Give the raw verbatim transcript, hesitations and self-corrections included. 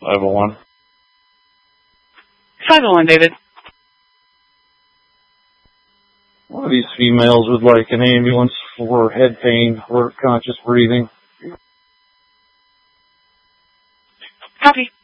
five oh one. five oh one, David. One of these females would like an ambulance for head pain or conscious breathing. Copy.